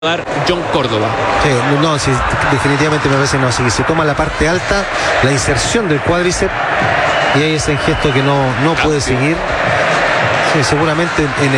dar John Córdoba. Sí, no, sí, definitivamente me parece no. Si se toma la parte alta, la inserción del cuádriceps, y hay ese gesto que no puede seguir. Sí, seguramente en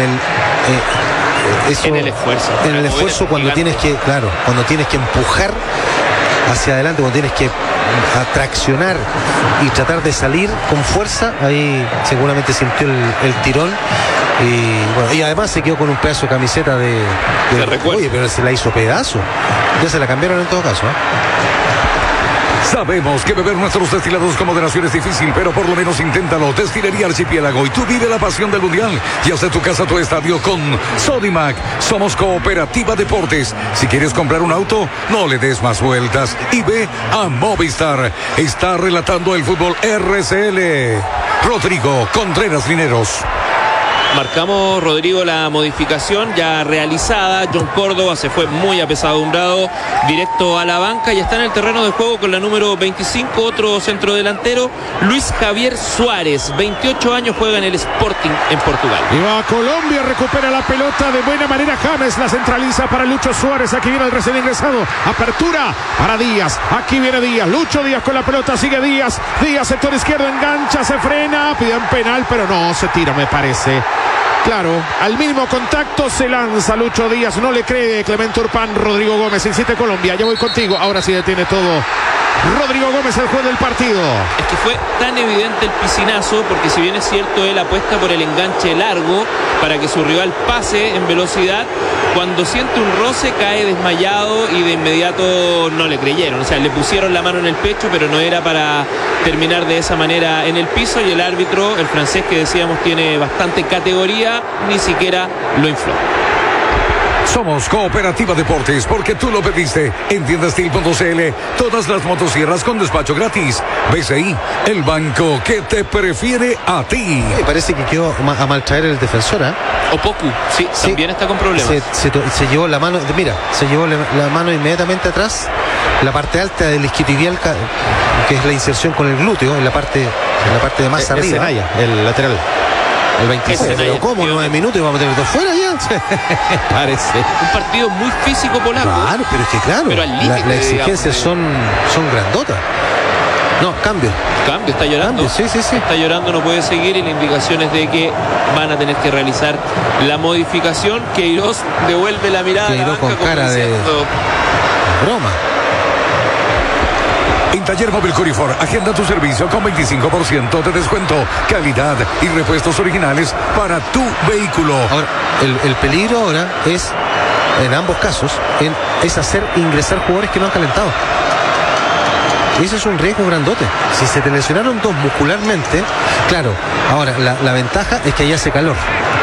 el esfuerzo cuando tienes que, claro, cuando tienes que empujar hacia adelante, cuando tienes que traccionar y tratar de salir con fuerza, ahí seguramente sintió el tirón. Y además se quedó con un pedazo de camiseta de oye, pero se la hizo pedazo. Ya se la cambiaron en todo caso, Sabemos que beber nuestros destilados con moderación es difícil, pero por lo menos inténtalo. Destilería Archipiélago, y tú vive la pasión del mundial y haz de tu casa tu estadio con Sodimac. Somos Cooperativa Deportes. Si quieres comprar un auto, no le des más vueltas y ve a Movistar. Está relatando el fútbol RCL. Rodrigo Contreras Lineros. Marcamos, Rodrigo, la modificación ya realizada. John Córdoba se fue muy apesadumbrado directo a la banca y está en el terreno de juego con la número 25, otro centrodelantero, Luis Javier Suárez. 28 años, juega en el Sporting en Portugal. Y va a Colombia, recupera la pelota de buena manera James, la centraliza para Lucho Suárez. Aquí viene el recién ingresado, apertura para Díaz, aquí viene Díaz, Lucho Díaz con la pelota, sigue Díaz, sector izquierdo, engancha, se frena, piden penal, pero no, se tira, me parece. Claro, al mínimo contacto se lanza Lucho Díaz, no le cree Clemente Urpán. Rodrigo Gómez, insiste Colombia, ya voy contigo, ahora sí detiene todo Rodrigo Gómez, el juez del partido. Es que fue tan evidente el piscinazo, porque si bien es cierto, él apuesta por el enganche largo para que su rival pase en velocidad, cuando siente un roce cae desmayado y de inmediato no le creyeron. O sea, le pusieron la mano en el pecho, pero no era para terminar de esa manera en el piso, y el árbitro, el francés, que decíamos tiene bastante categoría, ni siquiera lo infló. Somos Cooperativa Deportes, porque tú lo pediste. En tiendastil.cl, todas las motosierras con despacho gratis. BCI, el banco que te prefiere a ti. Me parece que quedó a mal traer el defensor, Opoku, sí, también está con problemas. Se llevó la mano, se llevó la mano inmediatamente atrás, la parte alta del isquiotibial, que es la inserción con el glúteo, en la parte de más arriba. Senaya, el lateral. El 26, pero ¿cómo? 9 minutos y vamos a tener dos fuera ya. Parece. Un partido muy físico polaco. Claro, pero es que las exigencias son grandotas. No, cambio, está llorando. Sí. Está llorando, no puede seguir, y la indicación es de que van a tener que realizar la modificación. Queiroz devuelve la mirada. Queiroz con cara de broma. En Taller Móvil Corifor, agenda tu servicio con 25% de descuento, calidad y repuestos originales para tu vehículo. Ahora, el peligro ahora es, en ambos casos, es hacer ingresar jugadores que no han calentado. Ese es un riesgo grandote. Si se te lesionaron dos muscularmente, claro, ahora la ventaja es que ahí hace calor.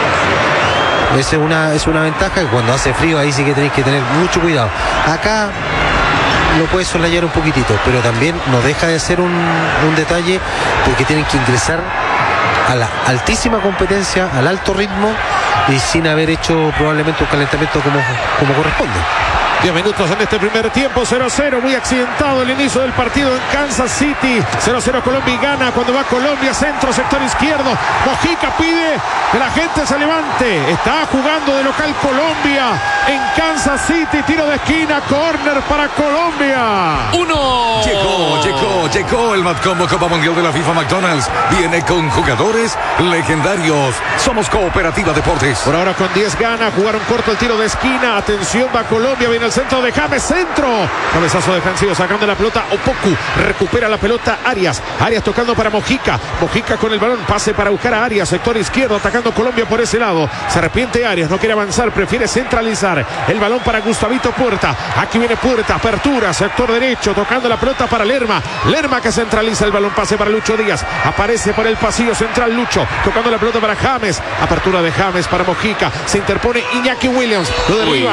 Esa es una ventaja, que cuando hace frío ahí sí que tenéis que tener mucho cuidado. Acá lo puedes soslayar un poquitito, pero también no deja de ser un detalle, porque tienen que ingresar a la altísima competencia, al alto ritmo, y sin haber hecho probablemente un calentamiento como corresponde. 10 minutos en este primer tiempo, 0-0, muy accidentado el inicio del partido en Kansas City. 0-0 Colombia, y gana cuando va Colombia, centro, sector izquierdo. Mojica pide que la gente se levante. Está jugando de local Colombia en Kansas City, tiro de esquina, córner para Colombia. Llegó el Matcombo Copa Mundial de la FIFA McDonald's. Viene con jugadores legendarios. Somos Cooperativa Deportes. Por ahora con 10 gana, jugaron corto el tiro de esquina. Atención, va Colombia, viene el centro de James, centro. Cabezazo defensivo, sacando la pelota Opoku. Recupera la pelota Arias tocando para Mojica. Mojica con el balón, pase para buscar a Arias, sector izquierdo, atacando Colombia por ese lado. Se arrepiente Arias, no quiere avanzar, prefiere centralizar. El balón para Gustavito Puerta. Aquí viene Puerta, apertura, sector derecho, tocando la pelota para Lerma que centraliza el balón, pase para Lucho Díaz. Aparece por el pasillo central Lucho, tocando la pelota para James. Apertura de James para Mojica. Se interpone Iñaki Williams. Lo derriban.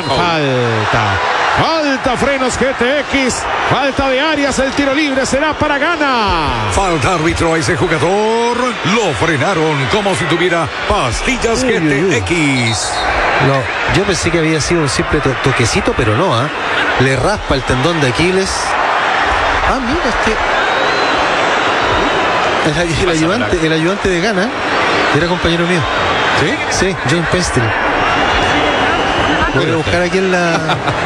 Falta, frenos GTX. Falta de Arias, el tiro libre será para Gana. Falta árbitro a ese jugador. Lo frenaron como si tuviera pastillas GTX. No, yo pensé que había sido un simple toquecito, pero no, le raspa el tendón de Aquiles. Mira, el ayudante de Gana era compañero mío. ¿Sí? Sí, John Pestel. Voy a buscar aquí en la